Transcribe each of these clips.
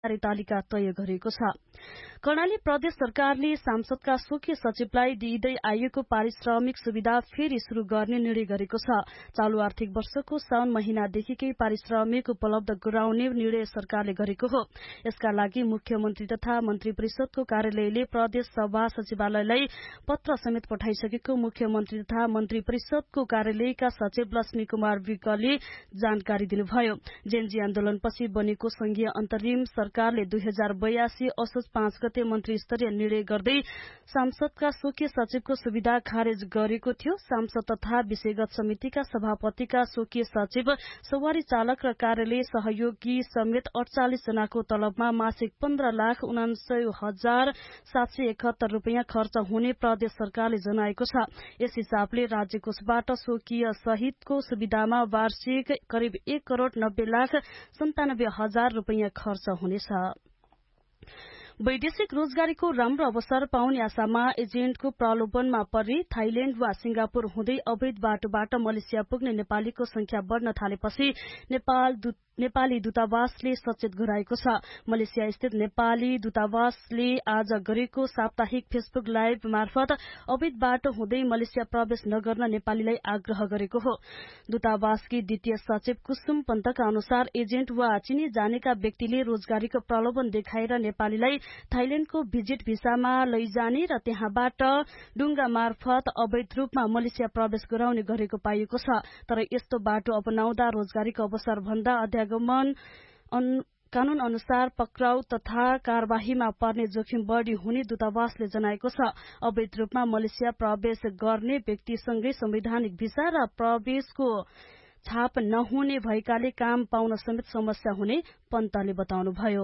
तालिका तय गरेको छ। कर्णाली प्रदेश सरकारले सांसदका स्वकीय सचिवलाई दिँदै आइएको पारिश्रमिक सुविधा फेरि शुरू गर्ने निर्णय गरेको छ। चालू आर्थिक वर्षको साउन महिनादेखिकै पारिश्रमिक उपलब्ध गराउने निर्णय सरकारले गरेको हो। यसका लागि मुख्यमन्त्री तथा मन्त्री परिषदको कार्यालयले प्रदेश सभा सचिवालयलाई पत्र समेत पठाइसकेको मुख्यमन्त्री तथा मन्त्री परिषदको कार्यालयका सचिव लक्ष्मी कुमार विकले जानकारी दिनुभयो। जेनजी आन्दोलनपछि बनेको संघीय अन्तरिम सरकारले 2082 असोज 5 गते मन्त्री स्तरीय निर्णय गर्दै सांसदका स्वकीय सचिवको सुविधा खारेज गरेको थियो। सांसद तथा विषयगत समितिका सभापतिका स्वकीय सचिव, सवारी चालक र कार्यालय सहयोगी समेत 48 जनाको तलबमा मासिक 15,79,771 रूपियाँ खर्च हुने प्रदेश सरकारले जनाएको छ। यस हिसाबले राज्य कोषबाट स्वकीय सहितको सुविधामा वार्षिक करिब 1,90,97,000 रूपियाँ खर्च हुनेछ। वैदेशिक रोजगारीको राम्रो अवसर पाउने आशामा एजेन्टको प्रलोभनमा परि थाइल्याण्ड वा सिंगापुर हुँदै अवैध बाटोबाट मलेसिया पुग्ने नेपालीको संख्या बढ़न थालेपछि नेपाली दूतावासले सचेत गराएको छ। मलेसिया स्थित नेपाली दूतावासले आज गरेको साप्ताहिक फेसबुक लाइभ मार्फत अवैध बाटो हुँदै मलेसिया प्रवेश नगर्न नेपालीलाई आग्रह गरेको हो। दूतावासकी द्वितीय सचिव कुसुम पन्तका अनुसार एजेन्ट वा चिनी जानेका व्यक्तिले रोजगारीको प्रलोभन देखाएर नेपालीलाई थाइल्याण्डको भिजिट भिसामा लैजाने र त्यहाँबाट डुंगा मार्फत अवैध रूपमा मलेसिया प्रवेश गराउने गरेको पाइएको छ। तर यस्तो बाटो अपनाउँदा रोजगारीको अवसर भन्दा अध्यागमन कानून अनुसार पक्राउ तथा कार्यवाहीमा पर्ने जोखिम बढ़ी हुने दूतावासले जनाएको छ। अवैध रूपमा मलेसिया प्रवेश गर्ने व्यक्तिसँगै संवैधानिक भिसा र प्रवेशको छाप नहुने भएकाले काम पाउन समेत समस्या हुने पन्तले बताउनुभयो।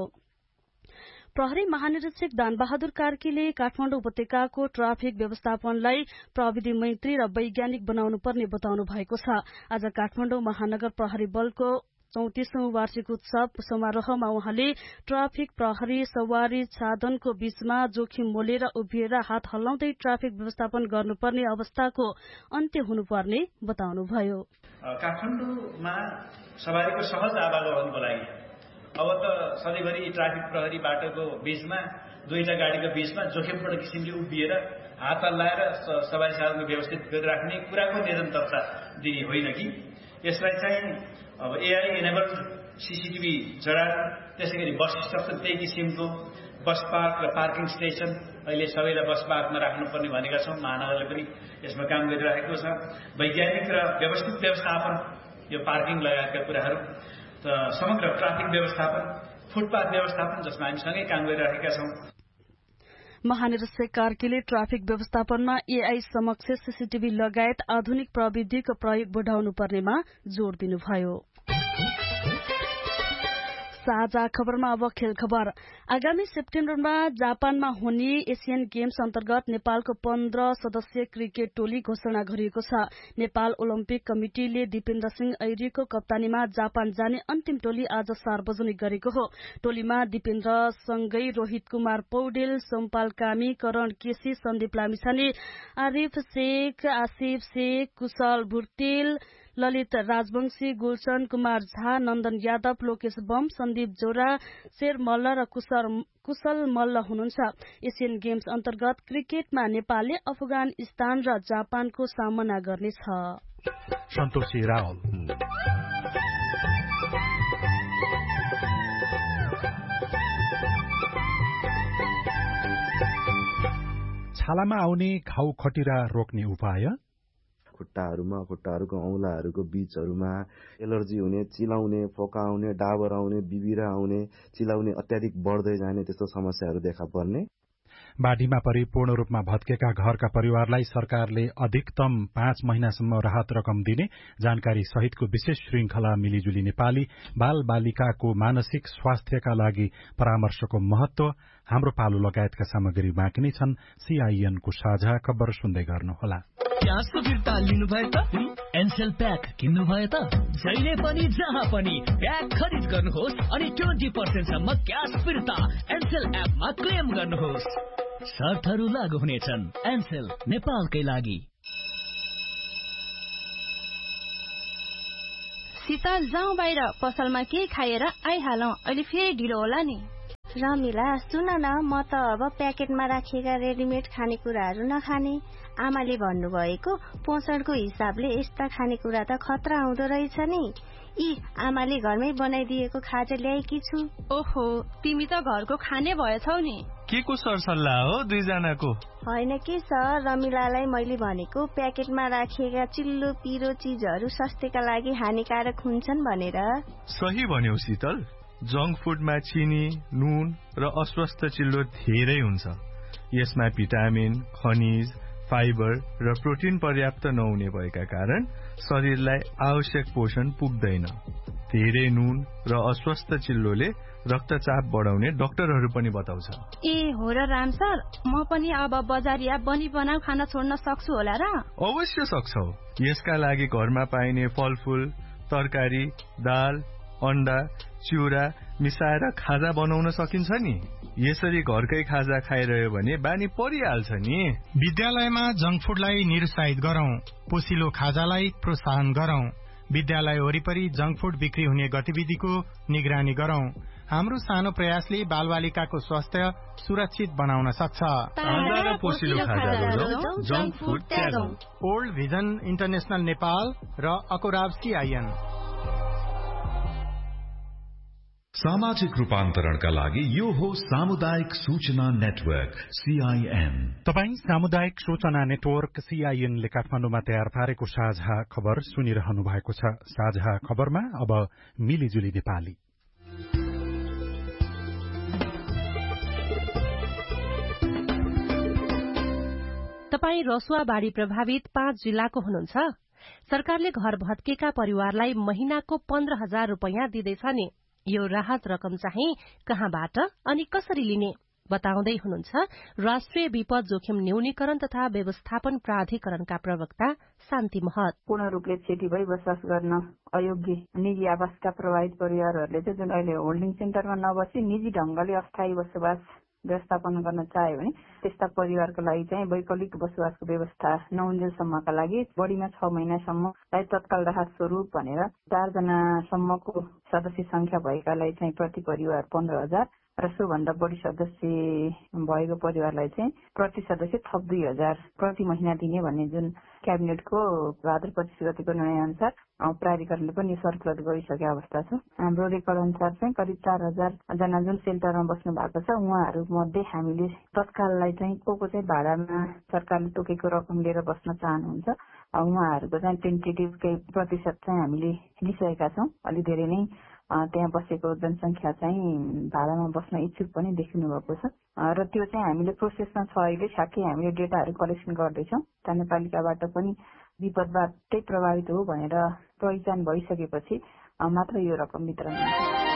प्रहरी महानिरीक्षक दानबहादुर कार्कीले काठमाडौँ उपत्यकाको ट्राफिक व्यवस्थापनलाई प्रविधि मैत्री र वैज्ञानिक बनाउनु पर्ने बताउनु भएको छ। आज काठमाडौँ महानगर प्रहरी बलको 34औं वार्षिक उत्सव समारोहमा उहाँले ट्राफिक प्रहरी सवारी साधनको बीचमा जोखिम मोलेर उभिएर हात हल्लाउँदै ट्राफिक व्यवस्थापन गर्नुपर्ने अवस्थाको अन्त्य हुनुपर्ने बताउनुभयो। काठमाडौँमा सवारीको सहज आवागमनको लागि अब त सधैँभरि ट्राफिक प्रहरी बाटोको बीचमा दुईटा गाडीको बीचमा जोखिमपूर्ण किसिमले उभिएर हात हल्लाएर सवारी साधनको व्यवस्थित गरिराख्ने कुराको निरन्तरता दिने होइन कि यसलाई चाहिँ अब एआई एनेबल्ड सीसीटीभी जडान, त्यसैगरी बस स्टप त्यही किसिमको बस पार्क र पार्किङ स्टेशन अहिले सबैलाई बस पार्कमा राख्नुपर्ने भनेका छौँ। महानगरले पनि यसमा काम गरिरहेको छ। वैज्ञानिक र व्यवस्थित व्यवस्थापन, यो पार्किङ लगायतका कुराहरू, समग्र ट्राफिक व्यवस्थापन, फुटपाथ व्यवस्थापन जसमा हामी सँगै काम गरिरहेका छौँ। महानिरीक्षक कार्कीले ट्राफिक व्यवस्थापनमा एआई समक्ष सीसीटीभी लगायत आधुनिक प्रविधिको प्रयोग बढ़ाउनु पर्नेमा जोड़ दिनुभयो। साझा खबरमा अब खेल खबर। आगामी सेप्टेम्बरमा जापानमा हुने एशियन गेम्स अन्तर्गत नेपालको 15 सदस्यीय क्रिकेट टोली घोषणा गरिएको छ। नेपाल ओलम्पिक कमिटिले दिपेन्द्र सिंह ऐरीको कप्तानीमा जापान जाने अन्तिम टोली आज सार्वजनिक गरेको हो। टोलीमा दिपेन्द्र सँगै रोहित कुमार पौडेल, सोमपाल कामी, करण केसी, सन्दीप लामिछाने, आरिफ शेख, आसिफ शेख, कुशल भुर्तेल, ललित राजवंशी, गुलशन कुमार झा, नन्दन यादव, लोकेश बम, सन्दीप जोरा, शेर मल्ल र कुशल मल्ल हुनुहुन्छ। एशियन गेम्स अन्तर्गत क्रिकेटमा नेपालले अफगानिस्तान र जापानको सामना गर्नेछ। सन्तोषी रावल छालामा आउने घाउ खटिरा रोक्ने उपाय? खुट्टाहरूको औंलाहरूको बीचहरूमा एलर्जी हुने, चिलाउने, फोकाउने, डाबर आउने, बिबिरा आउने, चिलाउने अत्याधिक बढ्दै जाने त्यस्तो समस्याहरू देखा पर्ने। बाढीमा परि पूर्ण रूपमा भत्केका घरका परिवारलाई सरकारले अधिकतम 5 महिनासम्म राहत रकम दिने जानकारी सहितको विशेष श्रृंखला मिलिजुली नेपाली बाल बालिकाको मानसिक स्वास्थ्यका लागि परामर्शको महत्व, हाम्रो पालो लगायतका सामग्री बाँकी नै छन्। सीआईएनको साझा खबर सुन्दै गर्नुहोला। ग्यासको फिर्ता लिनुभयो त? एनसेल प्याक किन्नुभयो त? जहिले पनि जहाँ पनि प्याक खरिद गर्नुहोस् अनि 20% सम्म ग्यास फिर्ता एनसेल एपमा क्लेम गर्नुहोस्। शर्तहरू लागू हुनेछन्। एनसेल नेपालकै लागि। शीतल जाउँ बाहिर, पसलमा केही खाएर आइहालौं, अहिले फेरि ढिलो होला नि। रमिला सुन न, म त अब प्याकेटमा राखिएका रेडिमेड खानेकुराहरू नखाने। आमाले भन्नुभएको पोषणको हिसाबले यस्ता खानेकुरा त खतरा हुँदो रहेछ नि। आमाले घरमै बनाइदिएको खाजा ल्याएकी छु। ओहो, तिमी त घरको खाने भएछौ नि। के को सरसल्लाह हो दुईजनाको? होइन के सर, रमिलालाई मैले भनेको प्याकेटमा राखिएका चिल्लो पिरो चिजहरू स्वास्थ्यका लागि हानिकारक हुन्छन् भनेर। सही भन्यौ शीतल। जङ्क फुडमा चिनी, नुन र अस्वस्थ चिल्लो धेरै हुन्छ। यसमा भिटामिन, खनिज, फाइबर र प्रोटिन पर्याप्त नहुने भएका कारण शरीरलाई आवश्यक पोषण पुग्दैन। धेरै नुन र अस्वस्थ चिल्लोले रक्तचाप बढाउने डाक्टरहरू पनि बताउँछ। हो र राम सर, म पनि अब बजारिया बनी बनाऊ खाना छोड्न सक्छु होला र? अवश्य सक्छौ। यसका लागि घरमा पाइने फलफूल, तरकारी, दाल, अन्डा, चिउरा मिसाएर खाजा बनाउन सकिन्छ नि। यसरी घरकै खाजा खाइरह्यो भने बानी परिहाल्छ नि। विद्यालयमा जङ्क फुडलाई निरुत्साहित गरौं, पोसिलो खाजालाई प्रोत्साहन गरौं। विद्यालय वरिपरि जङ्क फुड बिक्री हुने गतिविधिको निगरानी गरौं। हाम्रो सानो प्रयासले बालबालिकाको स्वास्थ्य सुरक्षित बनाउन सक्छ। ओल्ड भिजन इन्टरनेशनल नेपाल र अकोराब CIN। सामाजिक रूपान्तरणका लागि यो हो सामुदायिक सूचना नेटवर्क CIN। तपाई सामुदायिक सूचना नेटवर्क CIN ले काठमाडौँमा तयार पारेको साझा खबर सुनिरहनु भएको छ। साझा खबरमा अब मिलिजुली नेपाली। तपाई रसुवा बाढ़ी प्रभावित 5 जिल्लाको हुनुहुन्छ। सरकारले घर भत्केका परिवारलाई महिनाको 15,000 रूपैयाँ दिँदैछ नि। यो राहत रकम चाहिँ कहाँबाट अनि कसरी लिने बताउँदै हुनुहुन्छ राष्ट्रिय विपद जोखिम न्यूनीकरण तथा व्यवस्थापन प्राधिकरणका प्रवक्ता शान्ति महत। पूर्ण रूपले क्षति भई बसोबास गर्न अयोग्य निजी आवासका प्रभावित परिवारहरूले चाहिँ जुन अहिले होल्डिङ सेन्टरमा नबसी निजी ढंगले अस्थायी बसोबास व्यवस्थापन गर्न चाह्यो भने त्यस्ता परिवारको लागि चाहिँ वैकल्पिक बसोबासको व्यवस्था नहुन्जेलसम्मका लागि बढीमा 6 महिनासम्मलाई तत्काल राहत स्वरूप भनेर 4 जनासम्मको सदस्य संख्या भएकालाई चाहिँ प्रति परिवार 15,000 र सोभन्दा बढी सदस्य भएको परिवारलाई चाहिँ प्रति सदस्य थप 2,000 प्रति महिना दिने भन्ने जुन क्याबिनेटको भाद्र 25 गतिको निर्णय अनुसार प्राधिकरणले पनि सर्कुलर गरिसकेको अवस्था छ। हाम्रो रेकर्ड अनुसार चाहिँ करिब 4,000 जना जुन सेल्टरमा बस्नु भएको छ उहाँहरू मध्ये हामीले तत्काललाई चाहिँ को चाहिँ भाडामा सरकारले तोकेको रकम लिएर बस्न चाहनुहुन्छ उहाँहरूको चाहिँ टेन्टेटिभ प्रतिशत चाहिँ हामीले लिइसकेका छौँ। अलि धेरै नै त्यहाँ बसेको जनसंख्या चाहिँ भाडामा बस्न इच्छुक पनि देखिनु भएको छ र त्यो चाहिँ हामीले प्रोसेसमा छ। अहिले छाकै हामीले डेटाहरू कलेक्सन गर्दैछौँ। नेपालिकाबाट पनि विपदबाटै प्रभावित हो भनेर पहिचान भइसकेपछि मात्र यो रकम वितरण हुन्छ।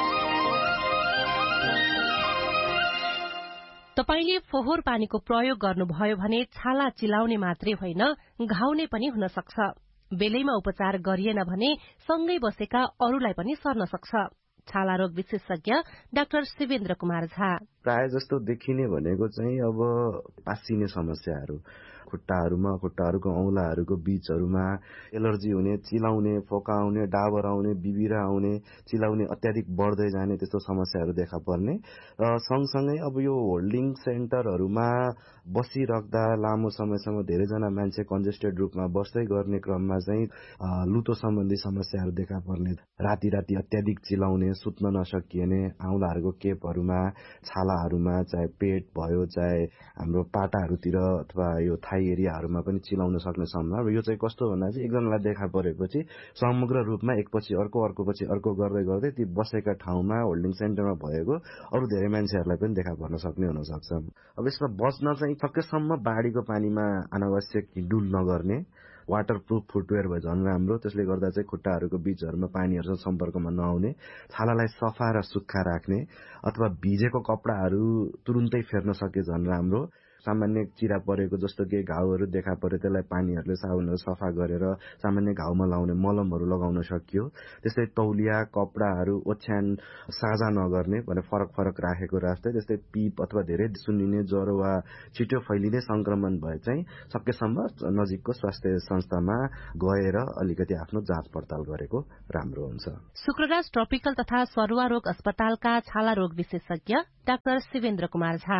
तपाईले फोहोर पानीको प्रयोग गर्नुभयो भने छाला चिलाउने मात्रै होइन घाउने पनि हुन सक्छ। बेलैमा उपचार गरिएन भने सँगै बसेका अरूलाई पनि सर्न सक्छ। छाला रोग विशेषज्ञ डाक्टर शिवेन्द्र कुमार झा। प्राय जस्तो देखिने भनेको चाहिँ अब पासिने समस्याहरू, खुट्टाहरूको औंलाहरूको बीचहरूमा एलर्जी हुने, चिलाउने, फोका आउने, डाबर आउने, बिबिरा आउने, चिलाउने अत्याधिक बढ्दै जाने त्यस्तो समस्याहरू देखा पर्ने र सँगसँगै अब यो होल्डिङ सेन्टरहरूमा बसिराख्दा लामो समयसम्म धेरैजना मान्छे कन्जेस्टेड रूपमा बस्दै गर्ने क्रममा चाहिँ लुतो सम्बन्धी समस्याहरू देखा पर्ने, राति अत्याधिक चिलाउने, सुत्न नसकिने, औंलाहरूको केपहरूमा, छालाहरूमा, चाहे पेट भयो चाहे हाम्रो पाटाहरूतिर अथवा यो थाई एरियाहरूमा पनि चिलाउन सक्ने सम्भावना। यो चाहिँ कस्तो भन्दा चाहिँ एकजनालाई देखा परेपछि समग्र रूपमा एकपछि अर्कोपछि अर्को गर्दै ती बसेका ठाउँमा होल्डिङ सेन्टरमा भएको अरू धेरै मान्छेहरूलाई पनि देखा पर्न सक्ने हुन सक्छ। अब यसमा बच्न चाहिँ सकेसम्म बाढीको पानीमा अनावश्यक डुल नगर्ने, वाटरप्रुफ फुटवेयर भयो झन् राम्रो। त्यसले गर्दा चाहिँ खुट्टाहरूको बीचहरूमा पानीहरूसँग सम्पर्कमा नआउने, छालालाई सफा र सुक्खा राख्ने अथवा भिजेको कपडाहरू तुरुन्तै फेर्न सके झन् राम्रो। सामान्य चिरा परेको जस्तो केही घाउहरू देखा पर्यो त्यसलाई पानीहरूले साबुनहरू सफा गरेर सामान्य घाउमा लाउने मलमहरू लगाउन सकियो। त्यस्तै तौलिया कपडाहरू ओछ्यान साझा नगर्ने भने फरक राखेको राख्दै। त्यस्तै पिप अथवा धेरै सुन्निने ज्वरो वा छिटो फैलिने संक्रमण भए चाहिँ सकेसम्म नजिकको स्वास्थ्य संस्थामा गएर अलिकति आफ्नो जाँच पडताल गरेको राम्रो हुन्छ। शुक्रराज ट्रपिकल तथा सरुवा रोग अस्पतालका छाला रोग विशेषज्ञ डाक्टर शिवेन्द्र कुमार झा।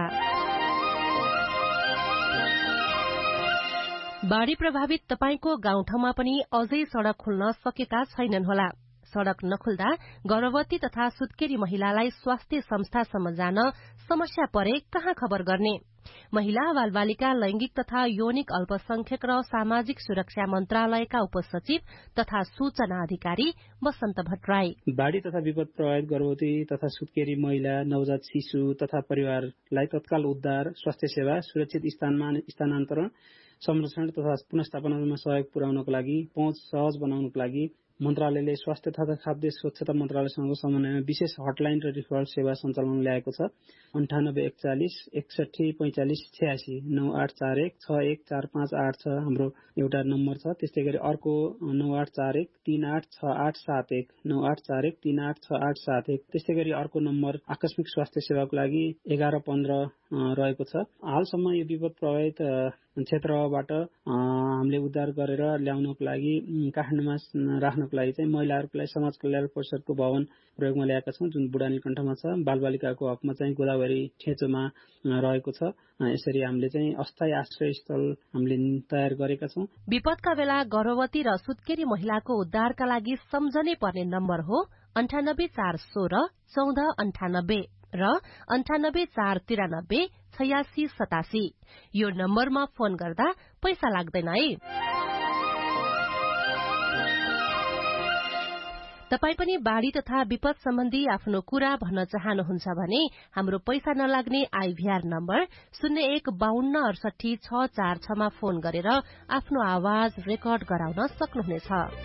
बाढ़ी प्रभावित तपाईको गाउँठाउँमा पनि अझै सड़क खुल्न सकेका छैनन् होला। सड़क नखुल्दा गर्भवती तथा सुत्केरी महिलालाई स्वास्थ्य संस्थासम्म जान समस्या परे कहाँ खबर गर्ने? महिला बालबालिका लैंगिक तथा यौनिक अल्पसंख्यक र सामाजिक सुरक्षा मन्त्रालयका उपसचिव तथा सूचना अधिकारी वसन्त भट्टराई। बाढ़ी तथा विपद प्रभावित गर्भवती तथा सुत्केरी महिला नवजात शिशु तथा परिवारलाई तत्काल उद्धार स्वास्थ्य सेवा सुरक्षित स्थानान्तरण संरक्षण तथा पुनर्स्थापनामा सहयोग पुर्याउनको लागि पहुँच सहज बनाउनको लागि मन्त्रालयले स्वास्थ्य तथा खाद्य स्वच्छता मन्त्रालयसँगको समन्वयमा विशेष हटलाइन र रिफरल सेवा सञ्चालन ल्याएको छ। 9841 61 45 86 9841 61458 छ हाम्रो एउटा नम्बर छ। त्यस्तै गरी अर्को 9841 386871 9841 386871। त्यस्तै गरी अर्को नम्बर आकस्मिक स्वास्थ्य सेवाको लागि 1115 रहेको छ। हालसम्म यो विपद प्रभावित क्षेत्रबाट हामीले उद्धार गरेर ल्याउनको लागि काठमाडौँमा राख्नको लागि चाहिँ महिलाहरूलाई समाज कल्याण परिषदको भवन प्रयोगमा ल्याएका छौं जुन बुढानीकण्ठमा छ। बालबालिकाको हकमा चाहिँ गोदावरी ठेचोमा रहेको छ। यसरी हामीले चाहिँ अस्थायी आश्रय स्थल हामीले तयार गरेका छौं। विपदका बेला गर्भवती र सुत्केरी महिलाको उद्धारका लागि सम्झनै पर्ने नम्बर हो 98416 1498 र 98493 8687। यो नम्बरमा फोन गर्दा पैसा लाग्दैन है। तपाई पनि बाढ़ी तथा विपद सम्बन्धी आफ्नो कुरा भन्न चाहनुहुन्छ भने हाम्रो पैसा नलाग्ने आईभीआर नम्बर 015268 मा फोन गरेर आफ्नो आवाज रेकर्ड गराउन सक्नुहुनेछ।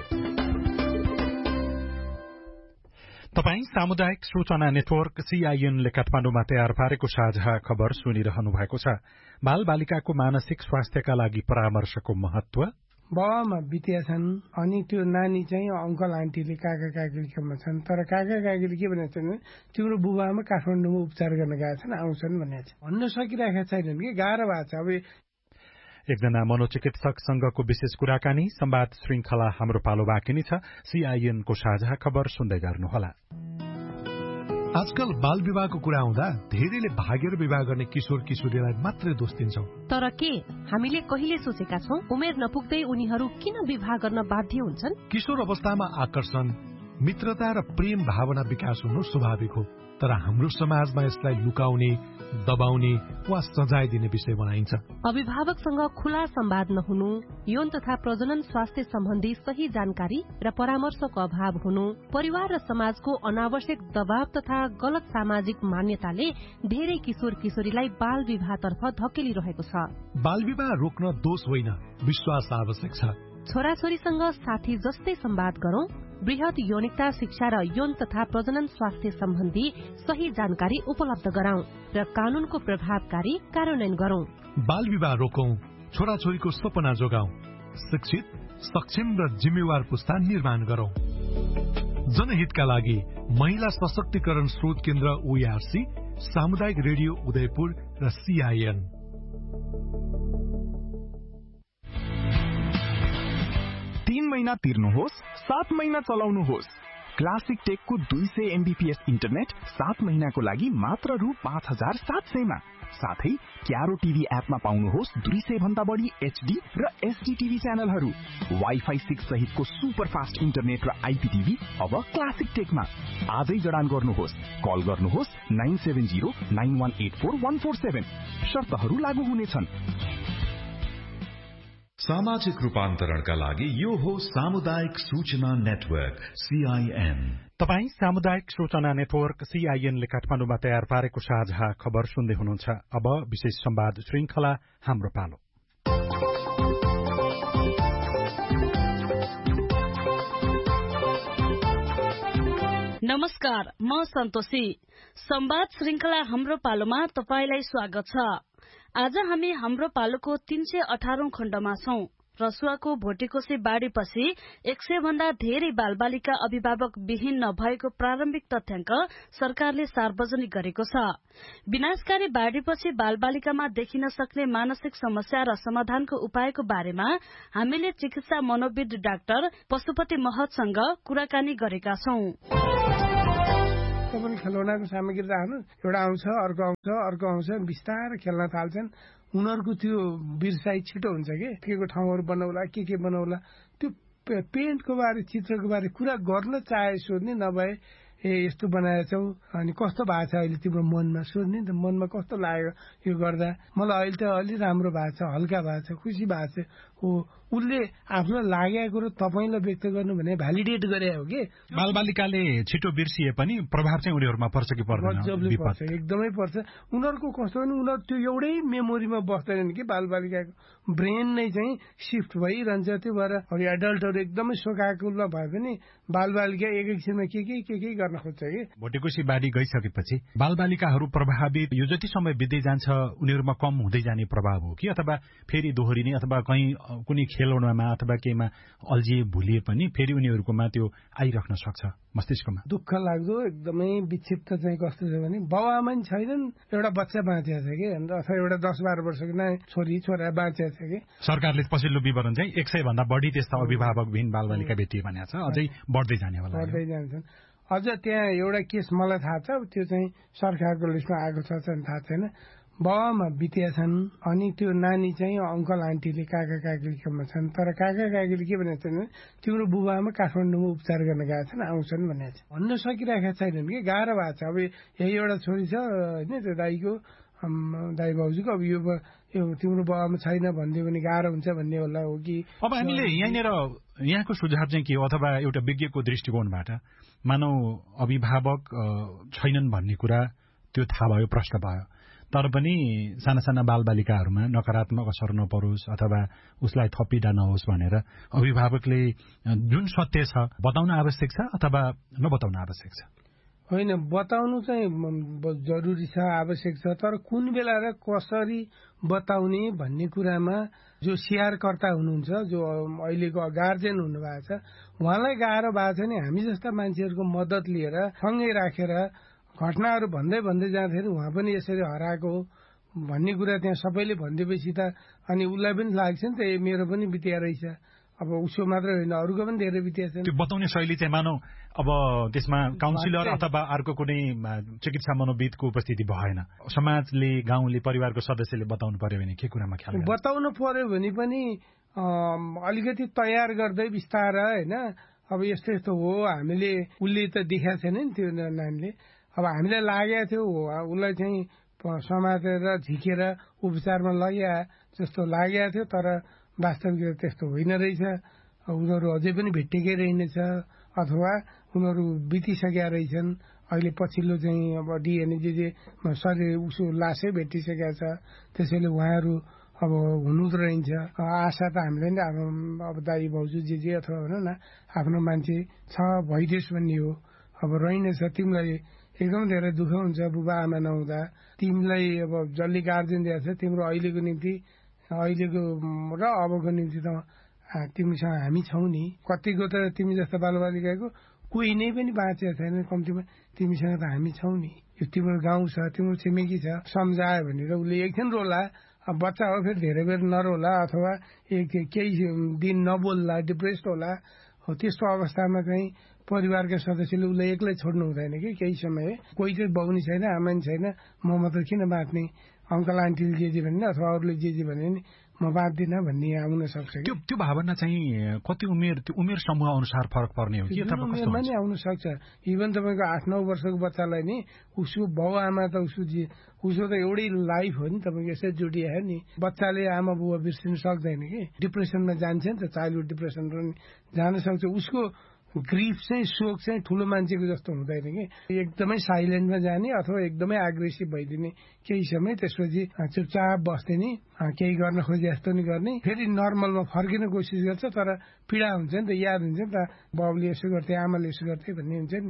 तपाई सामुदायिक सूचना नेटवर्क CIN ले काठमाडौँमा तयार पारेको साझा खबर सुनिरहनु भएको छ। बाल बालिकाको मानसिक स्वास्थ्यका लागि परामर्शको महत्व। बाबामा बितिया छन् अनि त्यो नानी चाहिँ अंकल आन्टीले काका काकीमा छन् तर काका काकीले के भनेको छन् तिम्रो बुबामा काठमाडौँमा उपचार गर्न गएका छन् आउँछन् भनेको छ। भन्न सकिरहेका छैनन् कि गाह्रो भएको छ। अब एकजना मनोचिकित्सकसँगको विशेष कुराकानी संवाद श्रृंखला हाम्रो पालो बाँकी नै छ। CIN को साझा खबर सुन्दै गर्नुहोला। आजकल बाल विवाहको कुरा आउँदा धेरैले भागेर विवाह गर्ने किशोर किशोरीलाई मात्रै दोष दिन्छौं। तर के हामीले कहिले सोचेका छौं उमेर नपुग्दै उनीहरू किन विवाह गर्न बाध्य हुन्छन्? किशोर अवस्थामा आकर्षण, मित्रता र प्रेम भावना विकास हुनु स्वाभाविक हो। तर हाम्रो समाजमा यसलाई लुकाउने, दबाउने वा सजाय दिने विषय बनाइन्छ। अभिभावकसँग खुला संवाद नहुनु, यौन तथा प्रजनन स्वास्थ्य सम्बन्धी सही जानकारी र परामर्शको अभाव हुनु, परिवार र समाजको अनावश्यक दबाव तथा गलत सामाजिक मान्यताले धेरै किशोर किशोरीलाई बाल विवाहतर्फ धकेलिरहेको छ। बाल विवाह रोक्न दोष होइन, विश्वास आवश्यक छ। छोराछोरीसँग साथी जस्तै संवाद गरौं, बृहत यौनिकता शिक्षा र यौन तथा प्रजनन स्वास्थ्य सम्बन्धी सही जानकारी उपलब्ध गराउँ र कानूनको प्रभावकारी कार्यान्वयन गरौं। बाल विवाह रोकौं, छोराछोरीको सपना जोगाउँ, शिक्षित, सक्षम र जिम्मेवार पुस्ता निर्माण गरौं। जनहितका लागि महिला सशक्तिकरण स्रोत केन्द्र OARC, सामुदायिक रेडियो उदयपुर र CIN। 3 महिना तिर्नुहोस्, 7 महिना चलाउनुहोस्। क्लासिक टेकको 200 MBPS इन्टरनेट 7 महिनाको लागि मात्र रु 5700 मा। साथै क्यारो टिभी एपमा पाउनुहोस् 200 भन्दा बढी HD र SD टिभी च्यानलहरू। वाइफाई 6 सहितको सुपर फास्ट इन्टरनेट र IPTV अब क्लासिक टेकमा। आजै जडान गर्नुहोस्। कल गर्नुहोस् 9709184147। शर्तहरू लागू हुनेछन्। सामाजिक रूपान्तरणका लागि यो हो सामुदायिक सूचना नेटवर्क CIN। तपाई सामुदायिक सूचना नेटवर्क CIN ले काठमाडौँमा तयार पारेको साझा खबर सुन्दै हुनुहुन्छ। अब विशेष संवाद श्रृंखला हाम्रो पालो। नमस्कार, म सन्तोषी। संवाद श्रृंखला हाम्रो पालोमा तपाईलाई स्वागत छ। आज हामी हाम्रो पालोको 318औं खण्डमा छौं। रसुवाको भोटेकोसे बाढ़ीपछि 100 भन्दा धेरै बालबालिका अभिभावक विहीन नभएको प्रारम्भिक तथ्याङ्क सरकारले सार्वजनिक गरेको छ। विनाशकारी बाढ़ीपछि बालबालिकामा देखिन सक्ने मानसिक समस्या र समाधानको उपायको बारेमा हामीले चिकित्सा मनोविद डाक्टर पशुपति महतसँग कुराकानी गरेका छौं। खेलौनाको सामग्री राख्नु, एउटा आउँछ, अर्को आउँछ, बिस्तारै खेल्न थाल्छन्। उनीहरूको त्यो बिर्साइ छिटो हुन्छ के को ठाउँहरू बनाउला, के बनाउला, त्यो पेन्टको बारे, चित्रको बारे कुरा गर्न चाहे सोध्ने, नभए यस्तो बनाएछौ अनि कस्तो भएको छ अहिले तिम्रो मनमा सोध्ने, त मनमा कस्तो लाग्यो यो गर्दा, मलाई अहिले त अलि राम्रो भएको छ, हल्का भएको छ, खुसी भएको छ। हो, उसले आफ्नो लागेको कुरो तपाईलाई व्यक्त गर्नु भने भ्यालिडेट गरे हो कि। बालबालिकाले छिटो बिर्सिए पनि प्रभाव चाहिँ उनीहरूमा पर्छ कि पर्दैन? पर्छ, एकदमै पर्छ। उनीहरूको कस्तो भने उनीहरू त्यो एउटै मेमोरीमा बस्दैनन् कि। बालबालिकाको ब्रेन नै चाहिँ सिफ्ट भइरहन्छ। त्यो भएर एडल्टहरू एकदमै शोकाकुलमा भए पनि बालबालिका एकैछिनमा के गर्न खोज्छ कि। भोटेकोसी बाढी गइसकेपछि बालबालिकाहरू प्रभावित यो जति समय बित्दै जान्छ उनीहरूमा कम हुँदै जाने प्रभाव हो कि, अथवा फेरि दोहोरिने, अथवा कहीँ कुनै खेलौनामा अथवा केहीमा अल्झिए भुलिए पनि फेरि उनीहरूकोमा त्यो आइराख्न सक्छ मस्तिष्कमा? दुःख लाग्दो, एकदमै विक्षिप्त चाहिँ कस्तो छ भने बाबुआमा नि छैनन्, एउटा बच्चा बाँचेको छ कि, अथवा एउटा 10-12 वर्षको छोरी छोरा बाँचेको छ कि। सरकारले पछिल्लो विवरण चाहिँ 100 भन्दा बढी त्यस्ता अभिभावकविहीन बालबालिका भेटिए भनेको छ, अझै बढ्दै जाने होला। बढ्दै जान्छन्। अझ त्यहाँ एउटा केस मलाई थाहा छ, त्यो चाहिँ सरकारको लिस्टमा आएको छ थाहा छैन। बाबामा बितिया छन्, अनि त्यो नानी चाहिँ अङ्कल आन्टीले काका काकीकोमा छन्, तर काका काकीले के भनेको छन्, तिम्रो बुबामा काठमाडौँमा उपचार गर्न गएका छन्, आउँछन् भनेको छ। भन्न सकिरहेका छैनन् कि, गाह्रो भएको छ। अब यही एउटा छोरी छ होइन, त्यो दाई भाउजूको, अब यो तिम्रो बाबामा छैन भनिदियो भने गाह्रो हुन्छ भन्ने होला हो कि। अब हामीले यहाँको सुझाव चाहिँ के हो, अथवा एउटा विज्ञको दृष्टिकोणबाट मानव अभिभावक छैनन् भन्ने कुरा त्यो थाहा भयो, प्रश्न भयो, तर पनि साना साना बालबालिकाहरूमा नकारात्मक असर नपरोस् अथवा उसलाई थपिडा नहोस् भनेर अभिभावकले जुन सत्य छ बताउन आवश्यक छ अथवा नबताउन आवश्यक छ? होइन, बताउनु चाहिँ जरुरी छ, आवश्यक छ, तर कुन बेला र कसरी बताउने भन्ने कुरामा जो स्याहारकर्ता हुनुहुन्छ, जो अहिलेको गार्जेन हुनुभएको छ, उहाँलाई गाह्रो भएको छ नि। हामी जस्ता मान्छेहरूको मद्दत लिएर सँगै राखेर घटनाहरू भन्दै जाँदाखेरि उहाँ पनि यसरी हराएको भन्ने कुरा त्यहाँ सबैले भनिदिएपछि त अनि उसलाई पनि लाग्छ नि त, मेरो पनि बितिया रहेछ। अब उसो मात्रै होइन, अरूको पनि धेरै बितिया छ। त्यो बताउने शैली चाहिँ मानौ अब त्यसमा काउन्सिलर अथवा अर्को कुनै चिकित्सा मनोविदको उपस्थिति भएन, समाजले, गाउँले, परिवारको सदस्यले बताउनु पर्यो भने के कुरामा ख्याल बताउनु पर्यो भने पनि अलिकति तयार गर्दै बिस्तारै होइन। अब यस्तो हो, हामीले उसले त देखाएको छैन नि त्यो नानीले। अब हामीलाई लागेको थियो उसलाई चाहिँ समातेर झिकेर उपचारमा लग्या जस्तो लागेको थियो, तर वास्तविकता त्यस्तो होइन रहेछ। उनीहरू अझै पनि भेटिएकै रहेनछ, अथवा उनीहरू बितिसकेका रहेछन्। अहिले पछिल्लो चाहिँ अब डिएनए शरीर उसो लासै भेटिसकेका छ, त्यसैले उहाँहरू अब हुनु त रहन्छ। आशा त हामीले नि अब दाई भाउजू अथवा भनौँ न आफ्नो मान्छे छ, भइदियोस् भन्ने हो। अब रहेनछ, तिमीलाई एकदम धेरै दुःख हुन्छ बुबा आमा नहुँदा। तिमीलाई अब जसले गार्जेन दिएको छ, तिम्रो अहिलेको निम्ति, अहिलेको र अबको निम्ति त तिमीसँग हामी छौँ नि। कतिको त तिमी जस्तो बालबालिकाको कोही नै पनि बाँचेको छैन, कम्तीमा तिमीसँग त हामी छौँ नि। यो तिम्रो गाउँ छ, तिम्रो छिमेकी छ, सम्झायो भनेर उसले एकछिन रोला। अब बच्चा हो, फेरि धेरै बेर नरोला, अथवा केही दिन नबोल्ला, डिप्रेस्ड होला। हो, त्यस्तो अवस्थामा चाहिँ परिवारका सदस्यले उसलाई एक्लै छोड्नु हुँदैन कि केही समय। कोही चाहिँ बाउनी छैन, आमा नि छैन, म मात्र किन बाँच्ने, अङ्कल आन्टीले जे भन्ने अथवा अरूले जे भने नि म बाँच्दिनँ भन्ने आउन सक्छ। त्यो भावना चाहिँ कति उमेर, त्यो उमेर समूह अनुसार फरक पर्ने हो कि उमेरमा नि आउन सक्छ। इभन तपाईँको 8-9 वर्षको बच्चालाई नि उसको बाउ आमा त उसो त एउटै लाइफ हो नि, तपाईँको यसै जोडिया नि। बच्चाले आमा बुवा बिर्सिन सक्दैन कि, डिप्रेसनमा जान्छ नि त, चाइल्डहुड डिप्रेसन पनि जान सक्छ। उसको ग्रिफ चाहिँ, शोक चाहिँ ठुलो मान्छेको जस्तो हुँदैन कि, एकदमै साइलेन्टमा जाने अथवा एकदमै एग्रेसिभ भइदिने केही समय, त्यसपछि चुपचाप बस्ने नि, केही गर्न खोजे जस्तो नि गर्ने, फेरि नर्मलमा फर्किन कोसिस गर्छ। तर पीडा हुन्छ नि त, याद हुन्छ नि त, बाउले यसो गर्थे, आमाले यसो गर्थे भन्ने हुन्छ नि।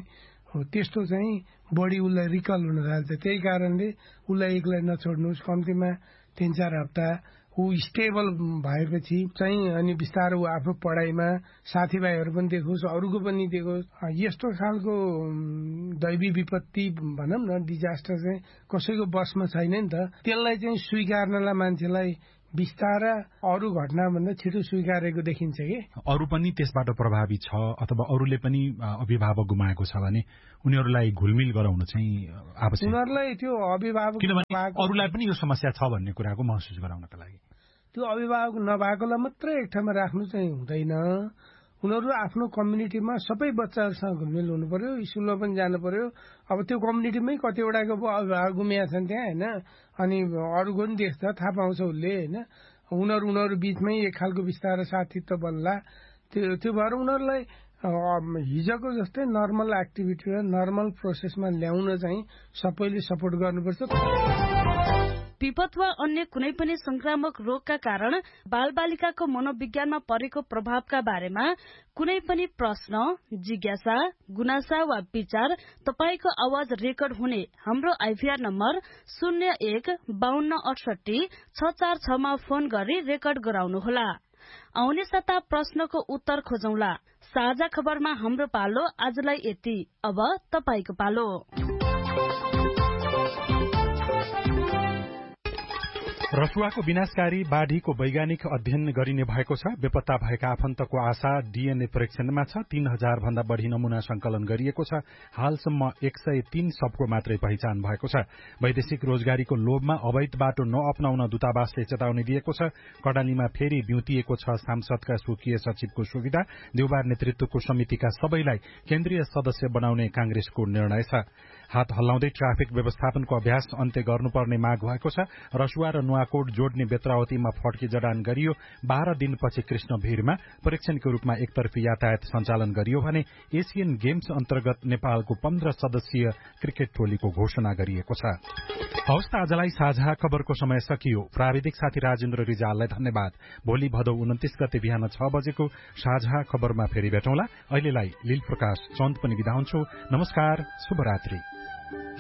हो त्यस्तो चाहिँ बढी उसलाई रिकल हुन थाल्छ। त्यही कारणले उसलाई एक्लै नछोड्नुहोस्, कम्तीमा 3-4 हप्ता ऊ स्टेबल भएपछि चाहिँ अनि बिस्तारै ऊ आफ्नो पढाइमा साथीभाइहरू पनि देखोस्, अरूको पनि देखोस्। यस्तो खालको दैवी विपत्ति भनौँ न, डिजास्टर चाहिँ कसैको बसमा छैन नि त। त्यसलाई चाहिँ स्वीकार्नलाई मान्छेलाई बिस्तारा अरू घटनाभन्दा छिटो स्वीकारेको देखिन्छ कि अरू पनि त्यसबाट प्रभावित छ अथवा अरूले पनि अभिभावक गुमाएको छ भने उनीहरूलाई घुलमिल गराउन चाहिँ आवश्यक। उनीहरूलाई त्यो अभिभावक किनभने अरूलाई पनि यो समस्या छ भन्ने कुराको महसुस गराउनका लागि त्यो अभिभावक नभएकोलाई मात्रै एक ठाउँमा राख्नु चाहिँ हुँदैन। उनीहरू आफ्नो कम्युनिटीमा सबै बच्चाहरूसँग घुलमिल हुनु पर्यो, स्कुलमा पनि जानु पर्यो। अब त्यो कम्युनिटीमै कतिवटाको अभिभावक गुमिया छन् त्यहाँ होइन, अनि अरूको पनि देख्छ, थाहा पाउँछ उसले होइन। उनीहरू बिचमै एक खालको बिस्तारै साथीत्व बल्ला। त्यो भएर उनीहरूलाई हिजोको जस्तै नर्मल एक्टिभिटी र नर्मल प्रोसेसमा ल्याउन चाहिँ सबैले सपोर्ट गर्नुपर्छ। विपद वा अन्य कुनै पनि संक्रामक रोगका कारण बालबालिकाको मनोविज्ञानमा परेको प्रभावका बारेमा कुनै पनि प्रश्न, जिज्ञासा, गुनासा वा विचार तपाईको आवाज रेकर्ड हुने हाम्रो आइभीआर नम्बर 0152686646 मा फोन गरी रेकर्ड गराउनुहोला। आउने साता प्रश्नको उत्तर खोजौंला। साझा खबरमा हाम्रो पालो आजलाई यति। अब तपाईको पालो। रसुवाको विनाशकारी बाढ़ीको वैज्ञानिक अध्ययन गरिने भएको छ। बेपत्ता भएका आफन्तको आशा डीएनए परीक्षणमा छ। 3000 भन्दा बढ़ी नमूना संकलन गरिएको छ। हालसम्म 103 सबको मात्रै पहिचान भएको छ। वैदेशिक रोजगारीको लोभमा अवैध बाटो नअपनाउन दूतावासले चेतावनी दिएको छ। कडालीमा फेरि बिउतिएको छ सांसदका स्वकीय सचिवको सुविधा। देउबार नेतृत्वको समितिका सबैलाई केन्द्रीय सदस्य बनाउने कांग्रेसको निर्णय छ। हात हल्लाउँदै ट्राफिक व्यवस्थापनको अभ्यास अन्त्य गर्नुपर्ने माग भएको छ। रसुवा र नुवाकोट जोड्ने बेत्रावतीमा फड्की जडान गरियो। 12 दिनपछि कृष्ण भीरमा परीक्षणको रूपमा एकतर्फी यातायात सञ्चालन गरियो भने एशियन गेम्स अन्तर्गत नेपालको 15 सदस्यीय क्रिकेट टोलीको घोषणा गरिएको छ। हवस् त आजलाई साझा खबरको समय सकियो। प्राविधिक साथी राजेन्द्र रिजाललाई धन्यवाद। भोलि भदौ 29 गते बिहान 6 बजेको साझा खबरमा फेरि भेटौँला। अहिलेलाई लील प्रकाश चन्द पनि बिदा हुन्छु। नमस्कार, शुभरात्रि।